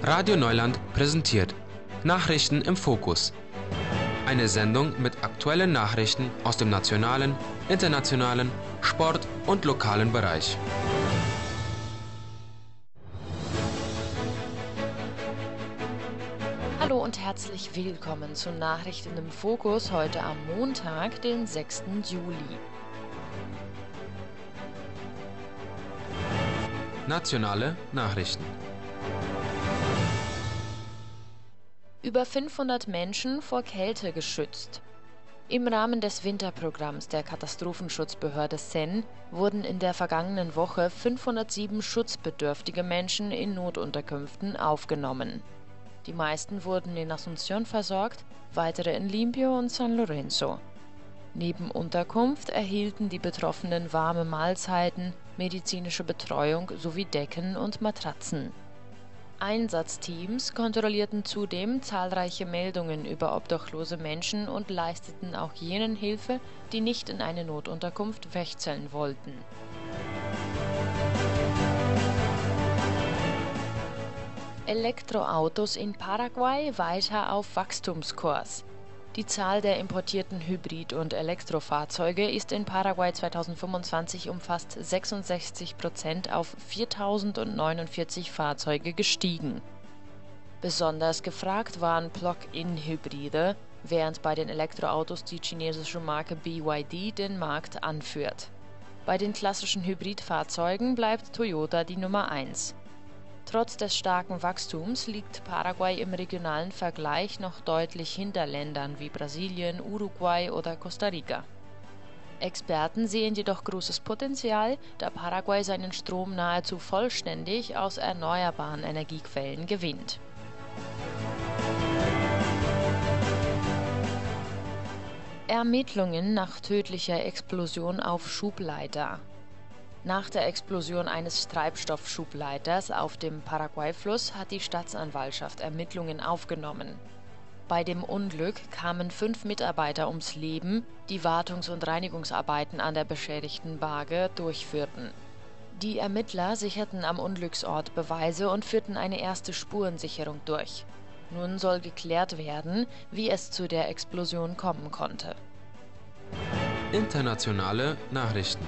Radio Neuland präsentiert Nachrichten im Fokus. Eine Sendung mit aktuellen Nachrichten aus dem nationalen, internationalen, Sport- und lokalen Bereich. Hallo und herzlich willkommen zu Nachrichten im Fokus heute am Montag, den 6. Juli. Nationale Nachrichten. Über 500 Menschen vor Kälte geschützt. Im Rahmen des Winterprogramms der Katastrophenschutzbehörde Sen wurden in der vergangenen Woche 507 schutzbedürftige Menschen in Notunterkünften aufgenommen. Die meisten wurden in Asunción versorgt, weitere in Limpio und San Lorenzo. Neben Unterkunft erhielten die Betroffenen warme Mahlzeiten, medizinische Betreuung sowie Decken und Matratzen. Einsatzteams kontrollierten zudem zahlreiche Meldungen über obdachlose Menschen und leisteten auch jenen Hilfe, die nicht in eine Notunterkunft wechseln wollten. Elektroautos in Paraguay weiter auf Wachstumskurs. Die Zahl der importierten Hybrid- und Elektrofahrzeuge ist in Paraguay 2025 um fast 66% auf 4.049 Fahrzeuge gestiegen. Besonders gefragt waren Plug-in-Hybride, während bei den Elektroautos die chinesische Marke BYD den Markt anführt. Bei den klassischen Hybridfahrzeugen bleibt Toyota die Nummer 1. Trotz des starken Wachstums liegt Paraguay im regionalen Vergleich noch deutlich hinter Ländern wie Brasilien, Uruguay oder Costa Rica. Experten sehen jedoch großes Potenzial, da Paraguay seinen Strom nahezu vollständig aus erneuerbaren Energiequellen gewinnt. Ermittlungen nach tödlicher Explosion auf Schubleiter. Nach der Explosion eines Treibstoffschubleiters auf dem Paraguay-Fluss hat die Staatsanwaltschaft Ermittlungen aufgenommen. Bei dem Unglück kamen 5 Mitarbeiter ums Leben, die Wartungs- und Reinigungsarbeiten an der beschädigten Barge durchführten. Die Ermittler sicherten am Unglücksort Beweise und führten eine erste Spurensicherung durch. Nun soll geklärt werden, wie es zu der Explosion kommen konnte. Internationale Nachrichten.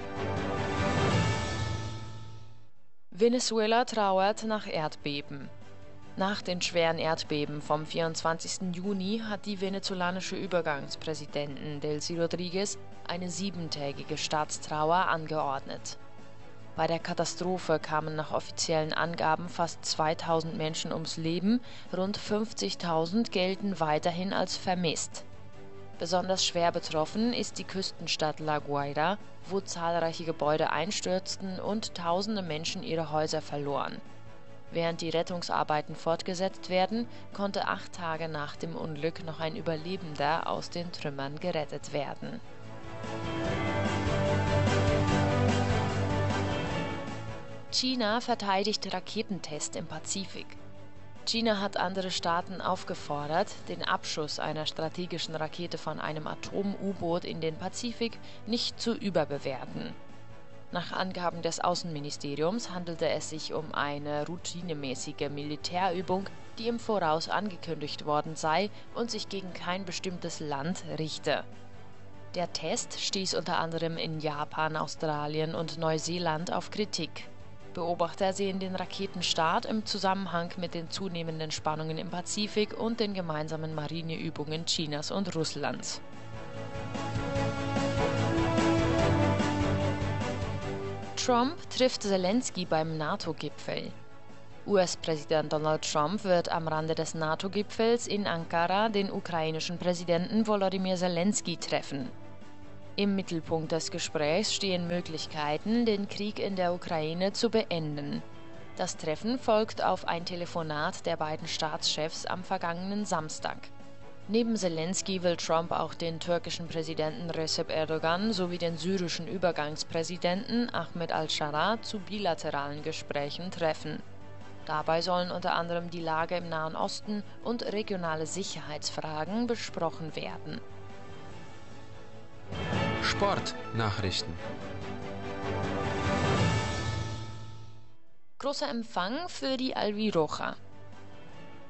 Venezuela trauert nach Erdbeben. Nach den schweren Erdbeben vom 24. Juni hat die venezolanische Übergangspräsidentin Delcy Rodríguez eine 7-tägige Staatstrauer angeordnet. Bei der Katastrophe kamen nach offiziellen Angaben fast 2.000 Menschen ums Leben, rund 50.000 gelten weiterhin als vermisst. Besonders schwer betroffen ist die Küstenstadt La Guaira, wo zahlreiche Gebäude einstürzten und tausende Menschen ihre Häuser verloren. Während die Rettungsarbeiten fortgesetzt werden, konnte 8 Tage nach dem Unglück noch ein Überlebender aus den Trümmern gerettet werden. China verteidigt Raketentest im Pazifik. China hat andere Staaten aufgefordert, den Abschuss einer strategischen Rakete von einem Atom-U-Boot in den Pazifik nicht zu überbewerten. Nach Angaben des Außenministeriums handelte es sich um eine routinemäßige Militärübung, die im Voraus angekündigt worden sei und sich gegen kein bestimmtes Land richte. Der Test stieß unter anderem in Japan, Australien und Neuseeland auf Kritik. Beobachter sehen den Raketenstart im Zusammenhang mit den zunehmenden Spannungen im Pazifik und den gemeinsamen Marineübungen Chinas und Russlands. Trump trifft Zelensky beim NATO-Gipfel. US-Präsident Donald Trump wird am Rande des NATO-Gipfels in Ankara den ukrainischen Präsidenten Volodymyr Zelensky treffen. Im Mittelpunkt des Gesprächs stehen Möglichkeiten, den Krieg in der Ukraine zu beenden. Das Treffen folgt auf ein Telefonat der beiden Staatschefs am vergangenen Samstag. Neben Zelensky will Trump auch den türkischen Präsidenten Recep Erdogan sowie den syrischen Übergangspräsidenten Ahmed al-Shara zu bilateralen Gesprächen treffen. Dabei sollen unter anderem die Lage im Nahen Osten und regionale Sicherheitsfragen besprochen werden. Sportnachrichten. Großer Empfang für die Albiroja.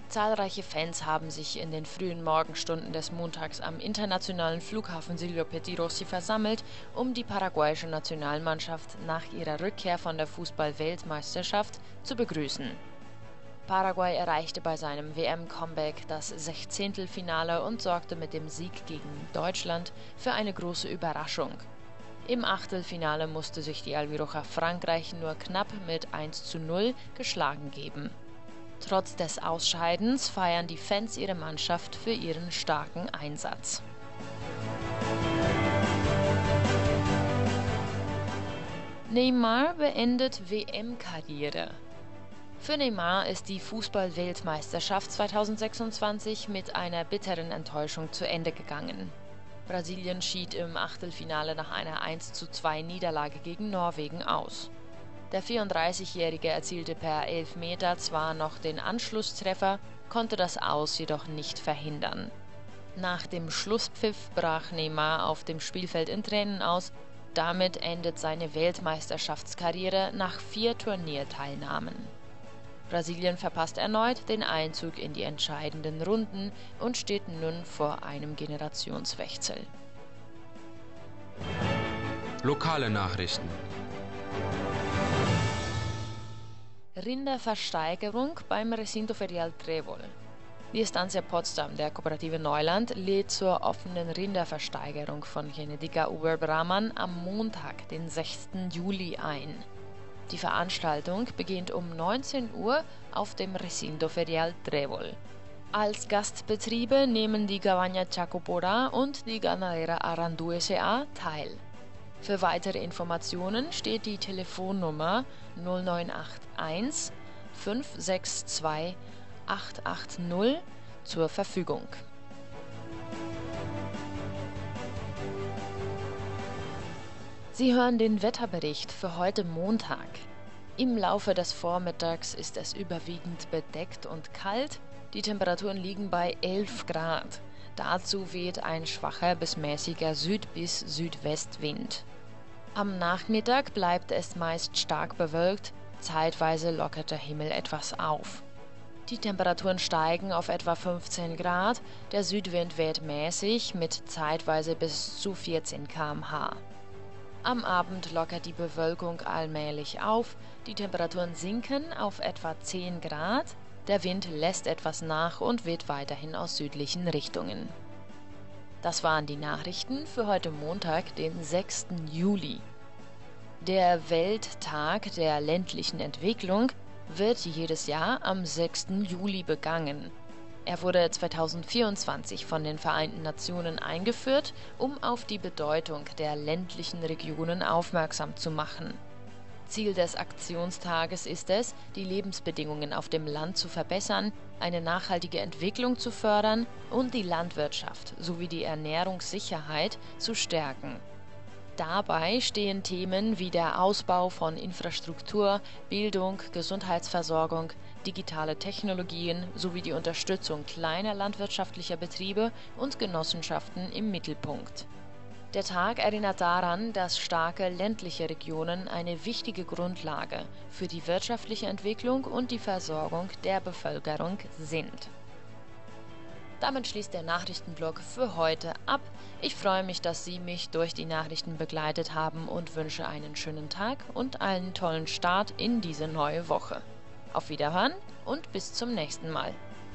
Zahlreiche Fans haben sich in den frühen Morgenstunden des Montags am internationalen Flughafen Silvio Pettirossi versammelt, um die paraguayische Nationalmannschaft nach ihrer Rückkehr von der Fußball-Weltmeisterschaft zu begrüßen. Paraguay erreichte bei seinem WM-Comeback das Sechzehntelfinale und sorgte mit dem Sieg gegen Deutschland für eine große Überraschung. Im Achtelfinale musste sich die Albiroja Frankreich nur knapp mit 1:0 geschlagen geben. Trotz des Ausscheidens feiern die Fans ihre Mannschaft für ihren starken Einsatz. Neymar beendet WM-Karriere. Für Neymar ist die Fußball-Weltmeisterschaft 2026 mit einer bitteren Enttäuschung zu Ende gegangen. Brasilien schied im Achtelfinale nach einer 1:2 Niederlage gegen Norwegen aus. Der 34-Jährige erzielte per Elfmeter zwar noch den Anschlusstreffer, konnte das Aus jedoch nicht verhindern. Nach dem Schlusspfiff brach Neymar auf dem Spielfeld in Tränen aus. Damit endet seine Weltmeisterschaftskarriere nach 4 Turnierteilnahmen. Brasilien verpasst erneut den Einzug in die entscheidenden Runden und steht nun vor einem Generationswechsel. Lokale Nachrichten. Rinderversteigerung beim Recinto Ferial Trébol. Die Estancia Potsdam der Kooperative Neuland lädt zur offenen Rinderversteigerung von Genetica Uber Brahman am Montag, den 6. Juli ein. Die Veranstaltung beginnt um 19 Uhr auf dem Recinto Ferial Trébol. Als Gastbetriebe nehmen die Cabaña Chacopora und die Ganadera Arandu S.A. teil. Für weitere Informationen steht die Telefonnummer 0981 562 880 zur Verfügung. Sie hören den Wetterbericht für heute Montag. Im Laufe des Vormittags ist es überwiegend bedeckt und kalt. Die Temperaturen liegen bei 11 Grad. Dazu weht ein schwacher bis mäßiger Süd- bis Südwestwind. Am Nachmittag bleibt es meist stark bewölkt, zeitweise lockert der Himmel etwas auf. Die Temperaturen steigen auf etwa 15 Grad, der Südwind weht mäßig mit zeitweise bis zu 14 km/h. Am Abend lockert die Bewölkung allmählich auf, die Temperaturen sinken auf etwa 10 Grad, der Wind lässt etwas nach und weht weiterhin aus südlichen Richtungen. Das waren die Nachrichten für heute Montag, den 6. Juli. Der Welttag der ländlichen Entwicklung wird jedes Jahr am 6. Juli begangen. Er wurde 2024 von den Vereinten Nationen eingeführt, um auf die Bedeutung der ländlichen Regionen aufmerksam zu machen. Ziel des Aktionstages ist es, die Lebensbedingungen auf dem Land zu verbessern, eine nachhaltige Entwicklung zu fördern und die Landwirtschaft sowie die Ernährungssicherheit zu stärken. Dabei stehen Themen wie der Ausbau von Infrastruktur, Bildung, Gesundheitsversorgung, digitale Technologien sowie die Unterstützung kleiner landwirtschaftlicher Betriebe und Genossenschaften im Mittelpunkt. Der Tag erinnert daran, dass starke ländliche Regionen eine wichtige Grundlage für die wirtschaftliche Entwicklung und die Versorgung der Bevölkerung sind. Damit schließt der Nachrichtenblock für heute ab. Ich freue mich, dass Sie mich durch die Nachrichten begleitet haben und wünsche einen schönen Tag und einen tollen Start in diese neue Woche. Auf Wiederhören und bis zum nächsten Mal.